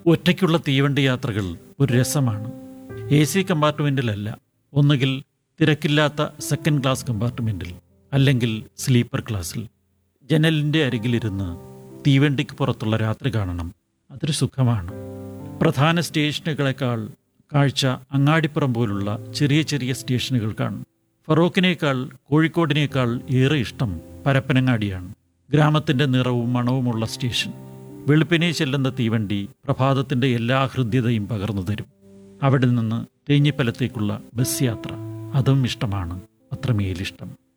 ഒറ്റയ്ക്കുള്ള തീവണ്ടി യാത്രകൾ ഒരു രസമാണ്. AC കമ്പാർട്ട്മെൻറ്റിലല്ല, ഒന്നുകിൽ തിരക്കില്ലാത്ത സെക്കൻഡ് ക്ലാസ് കമ്പാർട്ട്മെൻറ്റിൽ, അല്ലെങ്കിൽ സ്ലീപ്പർ ക്ലാസ്സിൽ. ജനലിൻ്റെ അരികിലിരുന്ന് തീവണ്ടിക്ക് പുറത്തുള്ള രാത്രി കാണണം. അതൊരു സുഖമാണ്. പ്രധാന സ്റ്റേഷനുകളെക്കാൾ കാഴ്ച അങ്ങാടിപ്പുറം പോലുള്ള ചെറിയ ചെറിയ സ്റ്റേഷനുകൾക്കാണ്. ഫറോക്കിനേക്കാൾ കോഴിക്കോടിനേക്കാൾ ഏറെ ഇഷ്ടം പരപ്പനങ്ങാടിയാണ്. ഗ്രാമത്തിൻ്റെ നിറവും മണവുമുള്ള സ്റ്റേഷൻ. വെളുപ്പിനെ ചെല്ലുന്ന തീവണ്ടി പ്രഭാതത്തിൻ്റെ എല്ലാ ഹൃദ്യതയും പകർന്നു തരും. അവിടെ നിന്ന് തേഞ്ഞിപ്പലത്തേക്കുള്ള ബസ് യാത്ര, അതും ഇഷ്ടമാണ്, അത്രമേലിഷ്ടം.